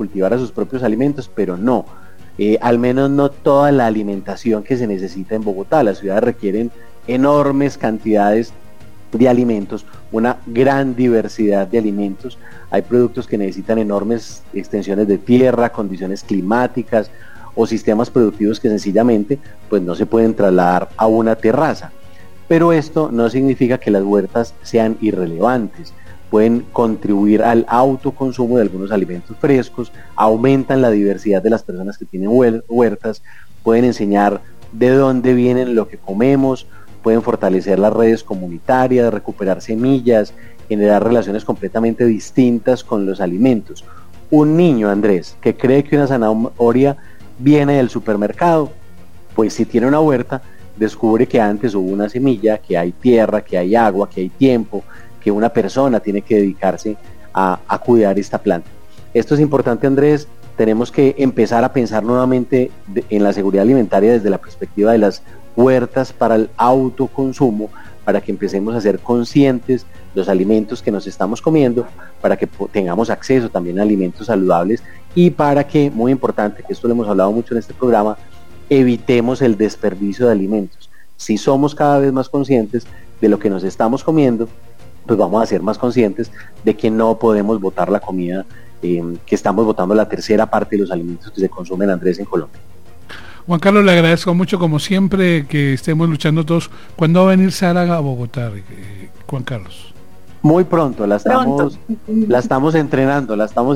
cultivara sus propios alimentos, pero no, al menos no toda la alimentación que se necesita en Bogotá. Las ciudades requieren enormes cantidades de alimentos, una gran diversidad de alimentos. Hay productos que necesitan enormes extensiones de tierra, condiciones climáticas o sistemas productivos que sencillamente pues no se pueden trasladar a una terraza. Pero esto no significa que las huertas sean irrelevantes. Pueden contribuir al autoconsumo de algunos alimentos frescos, aumentan la diversidad de las personas que tienen huertas, pueden enseñar de dónde vienen lo que comemos, pueden fortalecer las redes comunitarias, recuperar semillas, generar relaciones completamente distintas con los alimentos. Un niño, Andrés, que cree que una zanahoria viene del supermercado, pues si tiene una huerta, descubre que antes hubo una semilla, que hay tierra, que hay agua, que hay tiempo, que una persona tiene que dedicarse a cuidar esta planta. Esto es importante, Andrés. Tenemos que empezar a pensar nuevamente en la seguridad alimentaria desde la perspectiva de las huertas para el autoconsumo, para que empecemos a ser conscientes de los alimentos que nos estamos comiendo, para que tengamos acceso también a alimentos saludables y para que, muy importante, que esto lo hemos hablado mucho en este programa, evitemos el desperdicio de alimentos. Si somos cada vez más conscientes de lo que nos estamos comiendo, pues vamos a ser más conscientes de que no podemos botar la comida, que estamos botando la tercera parte de los alimentos que se consumen, Andrés, en Colombia. Juan Carlos, le agradezco mucho, como siempre, que estemos luchando todos. ¿Cuándo va a venir Sara a Bogotá, Juan Carlos? Muy pronto, la estamos entrenando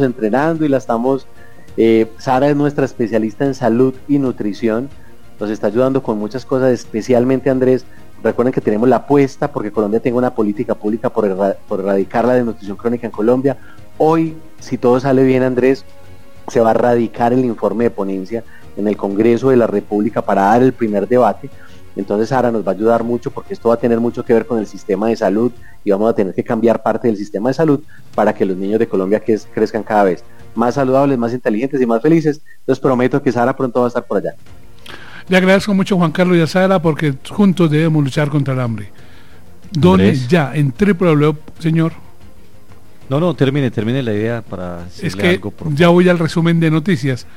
y la estamos... Sara es nuestra especialista en salud y nutrición, nos está ayudando con muchas cosas, especialmente, Andrés. Recuerden que tenemos la apuesta porque Colombia tenga una política pública por erradicar la desnutrición crónica en Colombia. Hoy, si todo sale bien, Andrés, se va a radicar el informe de ponencia en el Congreso de la República para dar el primer debate. Entonces Sara nos va a ayudar mucho porque esto va a tener mucho que ver con el sistema de salud y vamos a tener que cambiar parte del sistema de salud para que los niños de Colombia crezcan cada vez más saludables, más inteligentes y más felices. Entonces prometo que Sara pronto va a estar por allá. Le agradezco mucho, Juan Carlos y a Sara, porque juntos debemos luchar contra el hambre. ¿Dónde ya? En señor. No, termine la idea para decirle es que algo. Ya voy al resumen de noticias.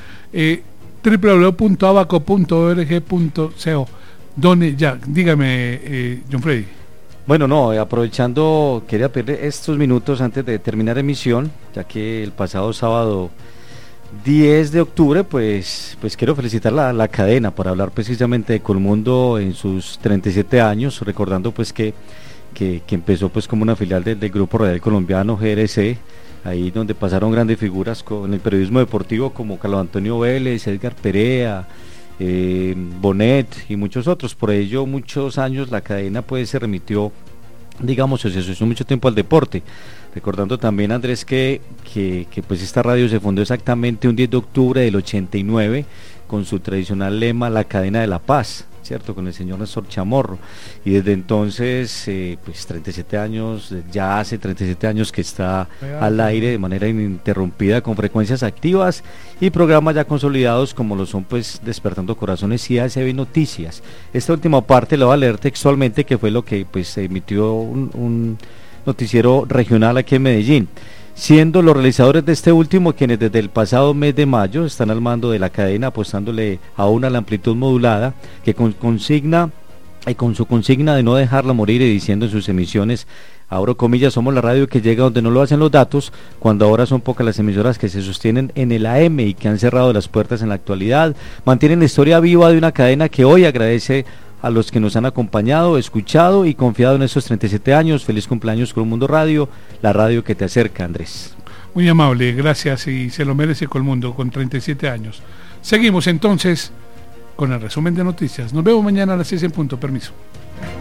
www.abaco.org.co. ¿Dónde ya? Dígame, John Freddy. Bueno, aprovechando, quería pedirle estos minutos antes de terminar emisión, ya que el pasado sábado 10 de octubre, pues quiero felicitar la cadena por hablar precisamente de Colmundo en sus 37 años, recordando pues que empezó pues como una filial del Grupo Radial Colombiano, GRC, ahí donde pasaron grandes figuras con el periodismo deportivo como Carlos Antonio Vélez, Edgar Perea, Bonet y muchos otros. Por ello, muchos años la cadena pues se remitió, digamos, se asoció mucho tiempo al deporte. Recordando también, Andrés, que pues esta radio se fundó exactamente un 10 de octubre del 89 con su tradicional lema, la cadena de la paz, ¿cierto? Con el señor Néstor Chamorro. Y desde entonces, pues 37 años, ya hace 37 años que está al aire de manera ininterrumpida con frecuencias activas y programas ya consolidados como lo son pues Despertando Corazones y ACB Noticias. Esta última parte lo voy a leer textualmente, que fue lo que pues se emitió un noticiero regional aquí en Medellín, siendo los realizadores de este último quienes desde el pasado mes de mayo están al mando de la cadena, apostándole aún a la amplitud modulada que con su consigna de no dejarla morir y diciendo en sus emisiones, abro comillas, somos la radio que llega donde no lo hacen los datos, cuando ahora son pocas las emisoras que se sostienen en el AM y que han cerrado las puertas en la actualidad, mantienen la historia viva de una cadena que hoy agradece a los que nos han acompañado, escuchado y confiado en estos 37 años. Feliz cumpleaños Colmundo Radio, la radio que te acerca, Andrés. Muy amable, gracias, y se lo merece Colmundo con 37 años. Seguimos entonces con el resumen de noticias. Nos vemos mañana a las 6 en punto. Permiso.